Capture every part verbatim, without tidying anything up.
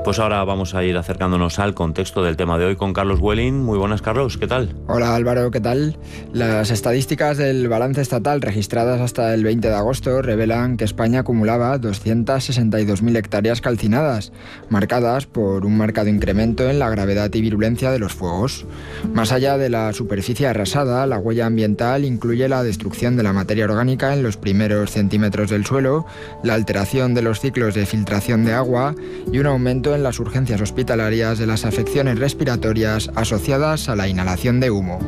Pues ahora vamos a ir acercándonos al contexto del tema de hoy con Carlos Welling. Muy buenas, Carlos, ¿qué tal? Hola Álvaro, ¿qué tal? Las estadísticas del balance estatal registradas hasta el veinte de agosto revelan que España acumulaba doscientas sesenta y dos mil hectáreas calcinadas, marcadas por un marcado incremento en la gravedad y virulencia de los fuegos. Más allá de la superficie arrasada, la huella ambiental incluye la destrucción de la materia orgánica en los primeros centímetros del suelo, la alteración de los ciclos de filtración de agua y un aumento en las urgencias hospitalarias de las afecciones respiratorias asociadas a la inhalación de humo.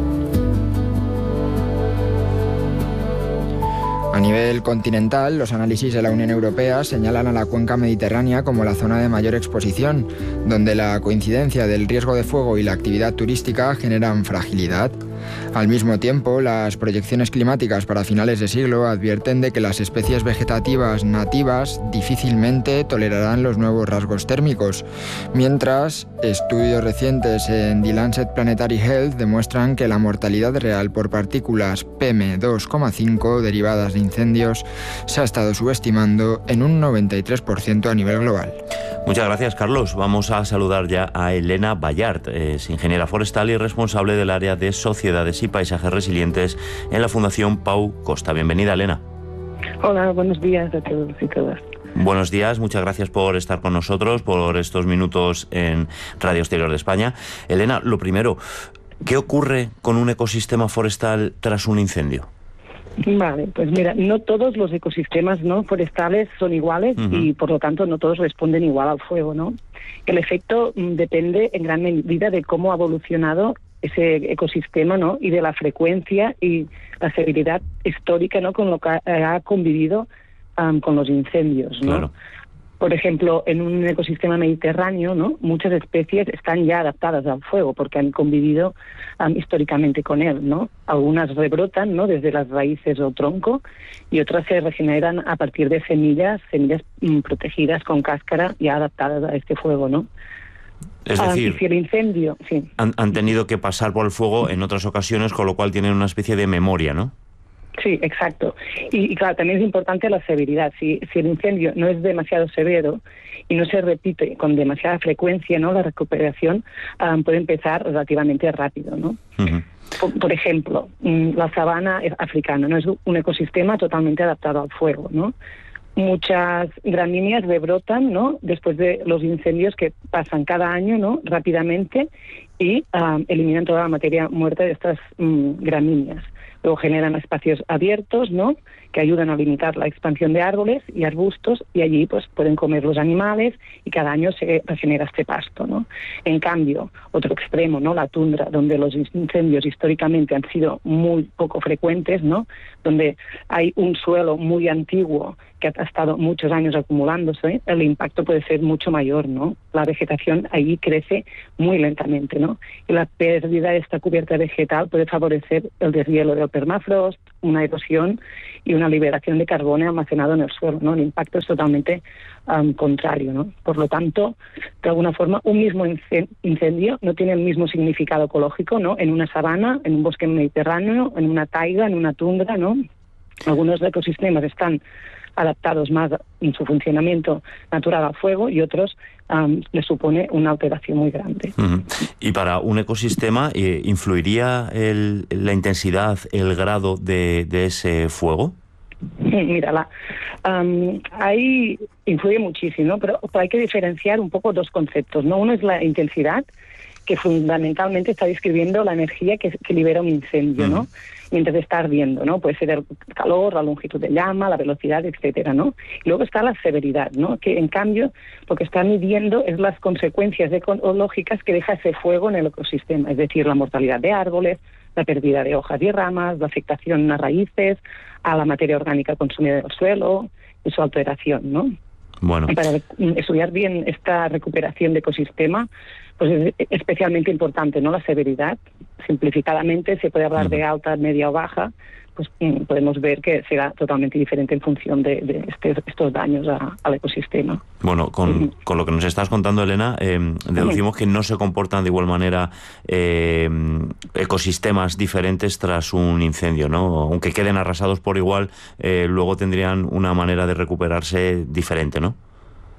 A nivel continental, los análisis de la Unión Europea señalan a la cuenca mediterránea como la zona de mayor exposición, donde la coincidencia del riesgo de fuego y la actividad turística generan fragilidad. Al mismo tiempo, las proyecciones climáticas para finales de siglo advierten de que las especies vegetativas nativas difícilmente tolerarán los nuevos rasgos térmicos, mientras estudios recientes en The Lancet Planetary Health demuestran que la mortalidad real por partículas P M dos coma cinco derivadas de incendios se ha estado subestimando en un noventa y tres por ciento a nivel global. Muchas gracias, Carlos. Vamos a saludar ya a Elena Ballart, es ingeniera forestal y responsable del área de sociedades y paisajes resilientes en la Fundación Pau Costa. Bienvenida, Elena. Hola, buenos días a todos y todas. Buenos días, muchas gracias por estar con nosotros, por estos minutos en Radio Exterior de España. Elena, lo primero, ¿qué ocurre con un ecosistema forestal tras un incendio? Vale, pues mira, no todos los ecosistemas no forestales son iguales uh-huh. y por lo tanto no todos responden igual al fuego, ¿no? El efecto mm, depende en gran medida de cómo ha evolucionado ese ecosistema, ¿no? Y de la frecuencia y la severidad histórica, ¿no? Con lo que ha, ha convivido um, con los incendios, ¿no? Claro. Por ejemplo, en un ecosistema mediterráneo, ¿no? Muchas especies están ya adaptadas al fuego porque han convivido um, históricamente con él, ¿no? Algunas rebrotan, ¿no? Desde las raíces o tronco y otras se regeneran a partir de semillas, semillas um, protegidas con cáscara ya adaptadas a este fuego, ¿no? Es decir, ah, si el incendio, sí. han, han tenido que pasar por el fuego en otras ocasiones, con lo cual tienen una especie de memoria, ¿no? Sí, exacto. Y, y claro, también es importante la severidad. Si, si el incendio no es demasiado severo y no se repite con demasiada frecuencia, ¿no? La recuperación um, puede empezar relativamente rápido, ¿no? Uh-huh. Por, por ejemplo, la sabana africana no es un ecosistema totalmente adaptado al fuego, ¿no? Muchas gramíneas rebrotan, ¿no? Después de los incendios que pasan cada año, ¿no? Rápidamente y um, eliminan toda la materia muerta de estas um, gramíneas. Luego generan espacios abiertos, ¿no? Que ayudan a limitar la expansión de árboles y arbustos y allí pues pueden comer los animales y cada año se regenera este pasto, ¿no? En cambio, otro extremo, ¿no? La tundra, donde los incendios históricamente han sido muy poco frecuentes, ¿no? Donde hay un suelo muy antiguo que ha estado muchos años acumulándose, el impacto puede ser mucho mayor, ¿no? La vegetación allí crece muy lentamente, ¿no? Y la pérdida de esta cubierta vegetal puede favorecer el deshielo del permafrost, una erosión y una liberación de carbono almacenado en el suelo, ¿no? El impacto es totalmente um, contrario, ¿no? Por lo tanto, de alguna forma, un mismo incendio no tiene el mismo significado ecológico, ¿no? En una sabana, en un bosque mediterráneo, en una taiga, en una tundra, ¿no? Algunos ecosistemas están adaptados más en su funcionamiento natural al fuego y otros um, les supone una alteración muy grande. Uh-huh. Y para un ecosistema, eh, ¿influiría el, la intensidad, el grado de, de ese fuego? Mira, la, um, ahí influye muchísimo, pero, pero hay que diferenciar un poco dos conceptos, ¿no? Uno es la intensidad, que fundamentalmente está describiendo la energía que, que libera un incendio, uh-huh. ¿no? Mientras está ardiendo, ¿no? Puede ser el calor, la longitud de llama, la velocidad, etcétera, ¿no? Y luego está la severidad, ¿no? Que en cambio lo que está midiendo es las consecuencias ecológicas que deja ese fuego en el ecosistema, es decir, la mortalidad de árboles, la pérdida de hojas y ramas, la afectación a raíces, a la materia orgánica consumida del suelo y su alteración, ¿no? Bueno. Y para estudiar bien esta recuperación de ecosistema, pues es especialmente importante, ¿no? La severidad. Simplificadamente se puede hablar uh-huh. de alta, media o baja, pues podemos ver que será totalmente diferente en función de, de este, estos daños a, al ecosistema. Bueno, con, uh-huh. con lo que nos estás contando, Elena, eh, deducimos uh-huh. que no se comportan de igual manera eh, ecosistemas diferentes tras un incendio, ¿no? Aunque queden arrasados por igual, eh, luego tendrían una manera de recuperarse diferente, ¿no?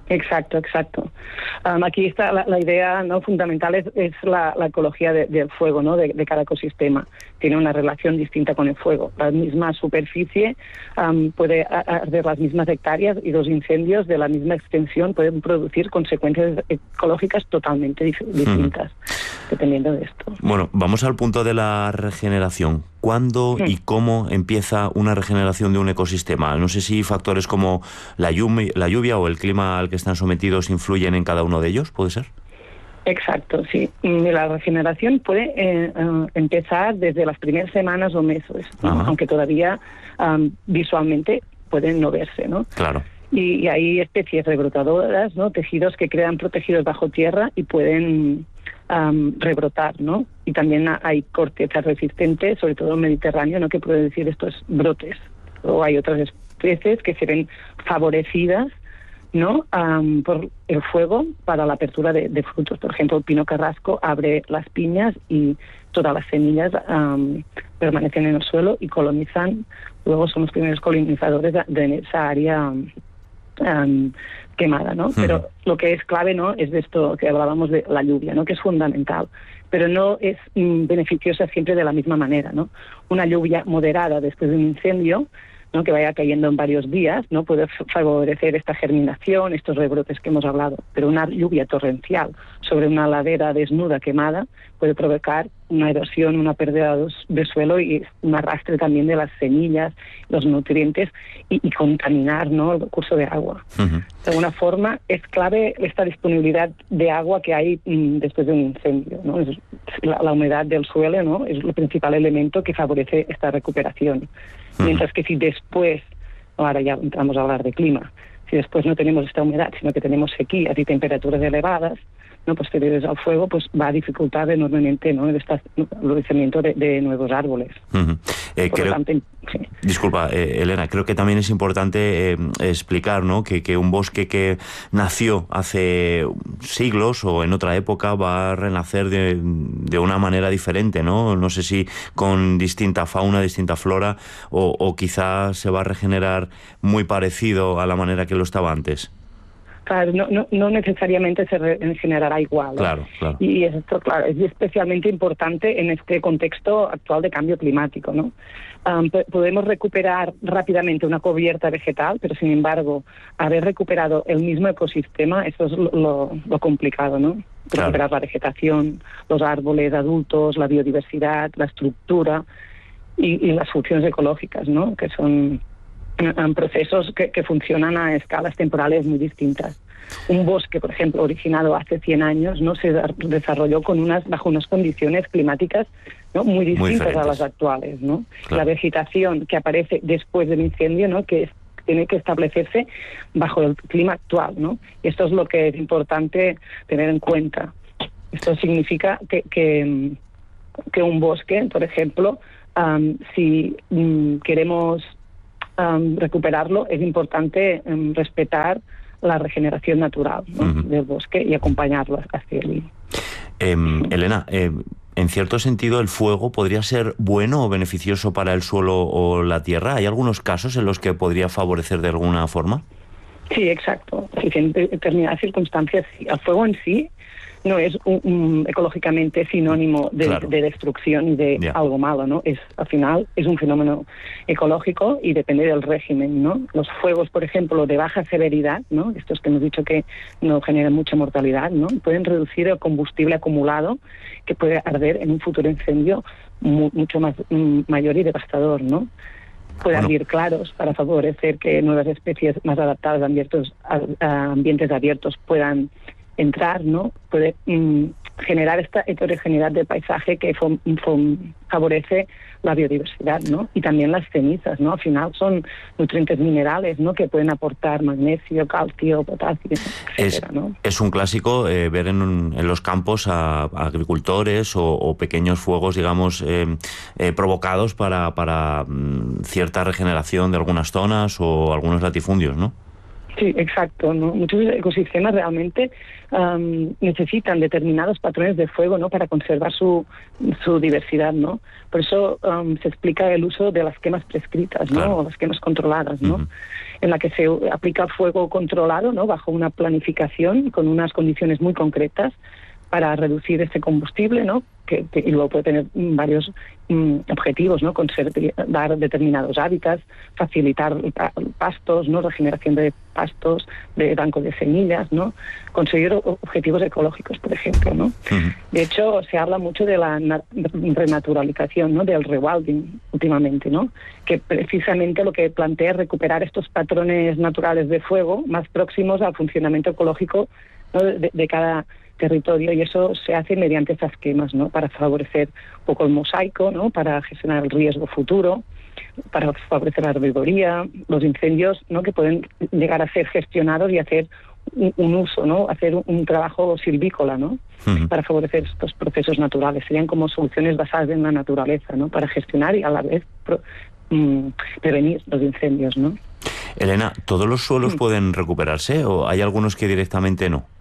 Exacto, exacto. Um, aquí está la, la idea no fundamental es, es la, la ecología de, del fuego, ¿no? De, de cada ecosistema. Tiene una relación distinta con el fuego. La misma superficie um, puede arder las mismas hectáreas y los incendios de la misma extensión pueden producir consecuencias ecológicas totalmente dif distintas, uh-huh. dependiendo de esto. Bueno, vamos al punto de la regeneración. ¿Cuándo y cómo empieza una regeneración de un ecosistema? No sé si factores como la lluvia, la lluvia o el clima al que están sometidos influyen en cada uno de ellos, ¿puede ser? Exacto, sí. La regeneración puede eh, uh, empezar desde las primeras semanas o meses, ¿no? Aunque todavía um, visualmente pueden no verse, ¿no? Claro. Y, y hay especies rebrotadoras, ¿no? Tejidos que crean protegidos bajo tierra y pueden um, rebrotar, ¿no? Y también hay cortezas resistentes, sobre todo en el Mediterráneo, ¿no? Que pueden decir estos brotes. O hay otras especies que se ven favorecidas, ¿no? Um, por el fuego para la apertura de, de frutos. Por ejemplo, el pino carrasco abre las piñas y todas las semillas um, permanecen en el suelo y colonizan. Luego son los primeros colonizadores de, de esa área um, quemada, ¿no? Sí. Pero lo que es clave, ¿no? Es de esto que hablábamos de la lluvia, ¿no? Que es fundamental. Pero no es mm, beneficiosa siempre de la misma manera, ¿no? Una lluvia moderada después de un incendio, ¿no? Que vaya cayendo en varios días, ¿no? Puede favorecer esta germinación, estos rebrotes que hemos hablado, pero una lluvia torrencial sobre una ladera desnuda quemada puede provocar una erosión, una pérdida de suelo y un arrastre también de las semillas, los nutrientes y, y contaminar, ¿no? El curso de agua. Uh-huh. De alguna forma es clave esta disponibilidad de agua que hay mm, después de un incendio, ¿no? Es la, la humedad del suelo, ¿no? Es el principal elemento que favorece esta recuperación. Mientras que si después, ahora ya entramos a hablar de clima, si después no tenemos esta humedad, sino que tenemos sequías y temperaturas elevadas, no posteriores al fuego, pues va a dificultar enormemente, ¿no? el florecimiento de, de nuevos árboles. Uh-huh. eh, creo, tanto, sí. Disculpa, eh, Elena, creo que también es importante eh, explicar, ¿no? que, que un bosque que nació hace siglos o en otra época va a renacer de, de una manera diferente, ¿no? No sé si con distinta fauna, distinta flora, o, o quizás se va a regenerar muy parecido a la manera que lo estaba antes. Claro, no, no, no necesariamente se regenerará igual. ¿eh? Claro, claro. Y esto, claro, es especialmente importante en este contexto actual de cambio climático, ¿no? Um, podemos recuperar rápidamente una cubierta vegetal, pero sin embargo, haber recuperado el mismo ecosistema, eso es lo, lo, lo complicado, ¿no? Claro. Recuperar la vegetación, los árboles adultos, la biodiversidad, la estructura y, y las funciones ecológicas, ¿no? Que son procesos que, que funcionan a escalas temporales muy distintas. Un bosque, por ejemplo, originado hace cien años, no se desarrolló con unas bajo unas condiciones climáticas, ¿no? muy distintas muy a las actuales, ¿no? Claro. La vegetación que aparece después del incendio, ¿no? que es, tiene que establecerse bajo el clima actual, ¿no? Y esto es lo que es importante tener en cuenta. Esto significa que, que, que un bosque, por ejemplo, um, si um, queremos Um, recuperarlo, es importante um, respetar la regeneración natural, ¿no? uh-huh. del bosque y acompañarlo hacia el... Eh, Elena, eh, en cierto sentido, ¿el fuego podría ser bueno o beneficioso para el suelo o la tierra? ¿Hay algunos casos en los que podría favorecer de alguna forma? Sí, exacto. Sí, en determinadas circunstancias, sí. El fuego en sí no es un, un, ecológicamente sinónimo de, claro. de destrucción y de yeah. algo malo, ¿no? Es, al final es un fenómeno ecológico y depende del régimen, ¿no? Los fuegos, por ejemplo, de baja severidad, ¿no? Estos que hemos dicho que no generan mucha mortalidad, ¿no? Pueden reducir el combustible acumulado que puede arder en un futuro incendio mu mucho más mm, mayor y devastador, ¿no? Puede bueno. abrir claros para favorecer que nuevas especies más adaptadas a ambientes, a, a ambientes abiertos puedan entrar, ¿no? Puede mm, generar esta heterogeneidad del paisaje que fom, fom, favorece la biodiversidad, ¿no? Y también las cenizas, ¿no? Al final son nutrientes minerales, ¿no? Que pueden aportar magnesio, calcio, potasio, etcétera, es, ¿no? Es un clásico eh, ver en, en los campos a, a agricultores o, o pequeños fuegos, digamos, eh, eh, provocados para, para mm, cierta regeneración de algunas zonas o algunos latifundios, ¿no? Sí, exacto, ¿no? Muchos ecosistemas realmente um, necesitan determinados patrones de fuego, ¿no? Para conservar su, su diversidad, ¿no? Por eso um, se explica el uso de las quemas prescritas, ¿no? Claro. O las quemas controladas, ¿no? Uh-huh. en la que se aplica fuego controlado, ¿no? Bajo una planificación con unas condiciones muy concretas para reducir este combustible, ¿no? Que, que, y luego puede tener varios mm, objetivos, ¿no? Conservar determinados hábitats, facilitar pastos, ¿no? Regeneración de pastos, de bancos de semillas, ¿no? Conseguir objetivos ecológicos, por ejemplo, ¿no? Uh-huh. De hecho, se habla mucho de la renaturalización, ¿no? Del rewilding últimamente, ¿no? Que precisamente lo que plantea es recuperar estos patrones naturales de fuego más próximos al funcionamiento ecológico, ¿no? de, de cada territorio, y eso se hace mediante estas esquemas, ¿no? Para favorecer un poco el mosaico, ¿no? Para gestionar el riesgo futuro, para favorecer la herbivoría, los incendios, ¿no? Que pueden llegar a ser gestionados y hacer un, un uso, ¿no? Hacer un, un trabajo silvícola, ¿no? Uh-huh. Para favorecer estos procesos naturales. Serían como soluciones basadas en la naturaleza, ¿no? Para gestionar y a la vez pro, um, prevenir los incendios, ¿no? Elena, ¿todos los suelos uh-huh. pueden recuperarse o hay algunos que directamente no?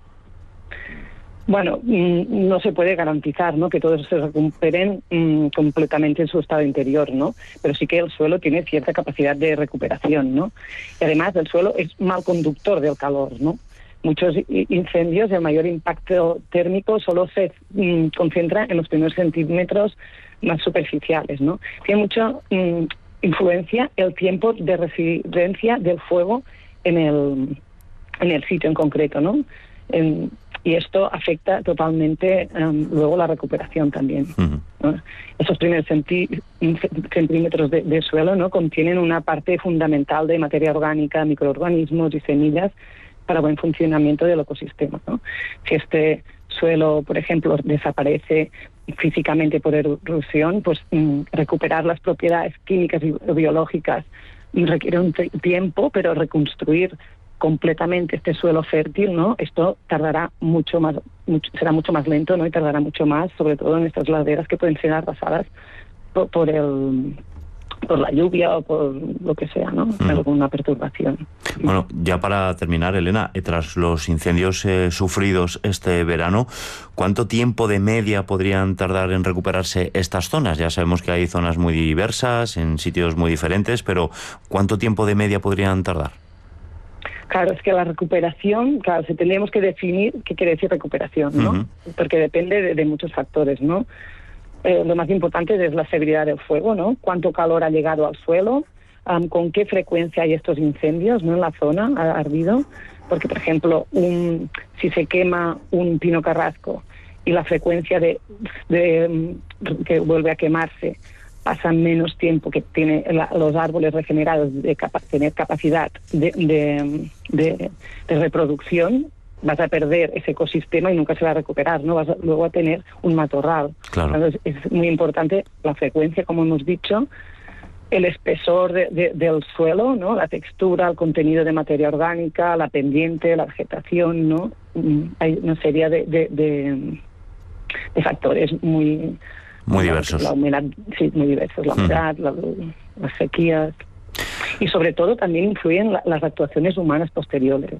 Bueno, no se puede garantizar, ¿no? Que todos se recuperen mmm, completamente en su estado interior, ¿no? Pero sí que el suelo tiene cierta capacidad de recuperación, ¿no? Y además el suelo es mal conductor del calor, ¿no? Muchos incendios de mayor impacto térmico solo se mmm, concentra en los primeros centímetros más superficiales, ¿no? Tiene mucha mmm, influencia el tiempo de residencia del fuego en el, en el sitio en concreto, ¿no? En, y esto afecta totalmente um, luego la recuperación también, uh-huh. ¿no? Esos primeros centí- centímetros de, de suelo, ¿no? Contienen una parte fundamental de materia orgánica, microorganismos y semillas para buen funcionamiento del ecosistema, ¿no? Si este suelo, por ejemplo, desaparece físicamente por erosión, pues um, recuperar las propiedades químicas y biológicas requiere un t- tiempo, pero reconstruir completamente este suelo fértil, ¿no? Esto tardará mucho más, mucho, será mucho más lento, ¿no? Y tardará mucho más, sobre todo en estas laderas que pueden ser arrasadas por, por el por la lluvia o por lo que sea, ¿no? Mm. Alguna perturbación. Bueno, ya para terminar, Elena, tras los incendios eh, sufridos este verano, ¿cuánto tiempo de media podrían tardar en recuperarse estas zonas? Ya sabemos que hay zonas muy diversas, en sitios muy diferentes, pero ¿cuánto tiempo de media podrían tardar? Claro, es que la recuperación, claro, se tendríamos que definir qué quiere decir recuperación, ¿no? Uh-huh. Porque depende de, de muchos factores, ¿no? Eh, lo más importante es la severidad del fuego, ¿no? Cuánto calor ha llegado al suelo, um, con qué frecuencia hay estos incendios, ¿no? En la zona ha ardido, porque, por ejemplo, un, si se quema un pino carrasco y la frecuencia de, de que vuelve a quemarse pasa menos tiempo que tiene la, los árboles regenerados de capa, tener capacidad de, de, de, de reproducción, vas a perder ese ecosistema y nunca se va a recuperar, ¿no? Vas a, luego a tener un matorral. Claro. Entonces es muy importante la frecuencia, como hemos dicho, el espesor de, de, del suelo, ¿no? La textura, el contenido de materia orgánica, la pendiente, la vegetación, ¿no? Hay una serie de, de, de, de factores muy... Muy diversos. La humedad, sí, muy diversos. La humedad, mm. la, las sequías. Y sobre todo también influyen la, las actuaciones humanas posteriores.